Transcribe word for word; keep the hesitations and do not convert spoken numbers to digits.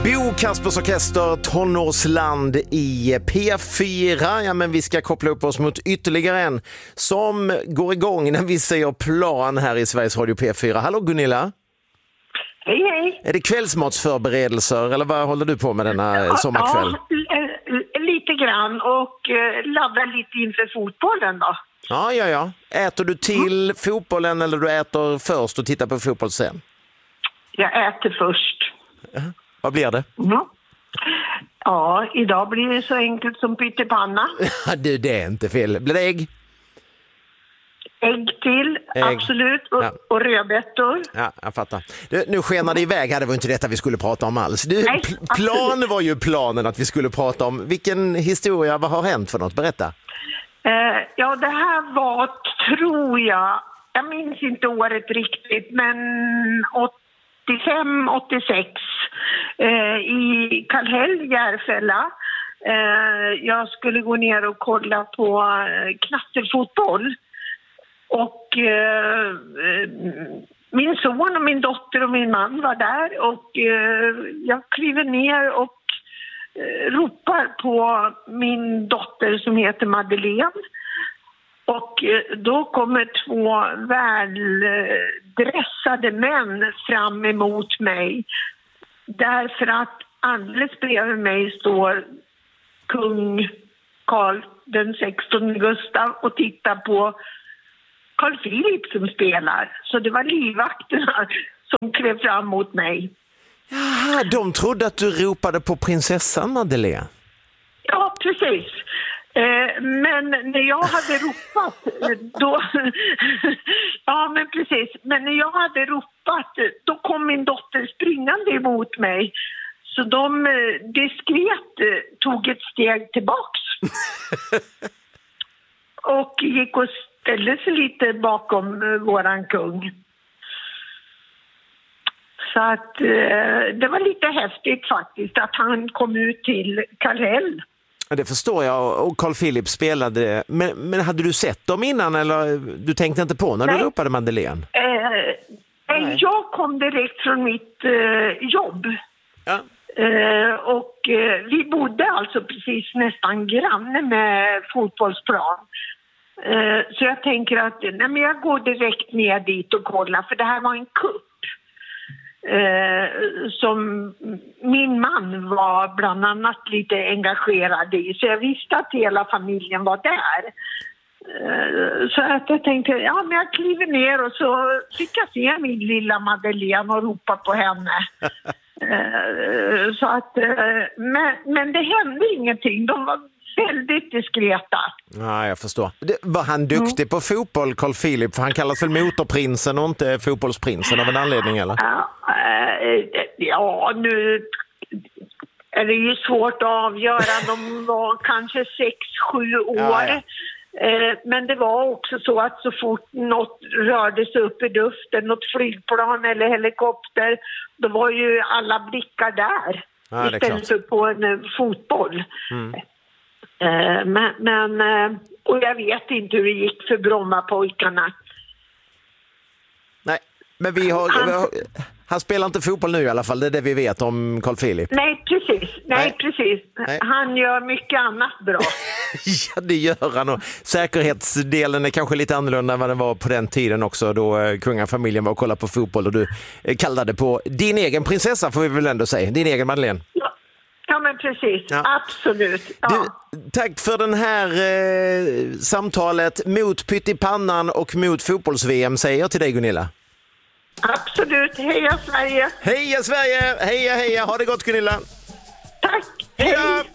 Bo Kaspers Orkester, Tonårsland i P fyra. Ja, men vi ska koppla upp oss mot ytterligare en som går igång när vi säger plan här i Sveriges Radio P fyra. Hallå Gunilla. Hej, hej. Är det kvällsmatsförberedelser eller vad håller du på med denna sommarkväll? Ja, lite grann och laddar lite inför fotbollen då. Ja, ja, ja. Äter du till mm. fotbollen eller du äter först och tittar på fotboll sen? Jag äter först. Ja. Vad blir det? Mm. Ja, idag blir det så enkelt som pyttipanna. du, det är inte fel. Blir det ägg? Ägg till, ägg. Absolut. Och, ja. och rödbetor. Ja, jag fattar. Du, nu skenar det iväg här, det var inte detta vi skulle prata om alls. Du, Nej, pl- plan var ju planen att vi skulle prata om. Vilken historia, vad har hänt för något? Berätta. Eh, ja, det här var, tror jag, jag minns inte året riktigt, men åttiofem åttiosex eh, i Kallhäll, Järfälla. Eh, jag skulle gå ner och kolla på eh, knattelfotboll. Och eh, min son och min dotter och min man var där och eh, jag kliver ner och eh, ropar på min dotter som heter Madeleine. Och eh, då kommer två väldressade män fram emot mig. Därför att alldeles bredvid mig står kung Karl den sextonde Gustav och tittar på Carl Philip som spelar. Så det var livvakterna som klev fram mot mig. Jaha, de trodde att du ropade på prinsessan Madeleine. Ja, precis. Eh, men när jag hade ropat då... ja, men precis. Men när jag hade ropat då kom min dotter springande emot mig. Så de diskret tog ett steg tillbaks. och gick och ställde sig lite bakom uh, våran kung. Så att uh, det var lite häftigt faktiskt att han kom ut till Kallhäll. Det förstår jag, och Carl Philip spelade. Men, men hade du sett dem innan eller du tänkte inte på när Nej. du ropade Madeleine? Uh, Nej. Jag kom direkt från mitt uh, jobb. Ja. Uh, och uh, vi bodde alltså precis nästan granne med fotbollsplan. Så jag tänker att nej, men jag går direkt ner dit och kollar, för det här var en kupp eh, som min man var bland annat lite engagerad i, så jag visste att hela familjen var där. Eh, så att jag tänkte, ja men jag kliver ner och så fick jag se min lilla Madeleine och ropa på henne. eh, så att, eh, men, men det hände ingenting, de var väldigt diskreta. Ja, jag förstår. Det, var han duktig mm. på fotboll, Carl Philip? För han kallas väl motorprinsen och inte fotbollsprinsen av en anledning, eller? Ja, äh, ja, nu är det ju svårt att avgöra. De var kanske sex, sju år. Ja, ja. Eh, men det var också så att så fort något rörde sig upp i luften, något flygplan eller helikopter, då var ju alla blickar där. Ja, istället för på en uh, fotboll. Mm. Men, men, och jag vet inte hur det gick för Brommapojkarna. Nej, men vi har, han, vi har, han spelar inte fotboll nu i alla fall, det är det vi vet om Carl Philip. Nej, precis. Nej, nej. precis. Nej. Han gör mycket annat bra. Ja, det gör han. Och säkerhetsdelen är kanske lite annorlunda än vad den var på den tiden också, då kungafamiljen var och kollade på fotboll och du kallade på din egen prinsessa, får vi väl ändå säga. Din egen Madeleine. Ja. Ja, men precis. Ja. Absolut. Ja. Du, tack för den här eh, samtalet mot pyttipannan och mot fotbolls-V M, säger jag till dig, Gunilla. Absolut. Heja Sverige! Heja Sverige! Heja, heja! Ha det gott, Gunilla! Tack! Heja!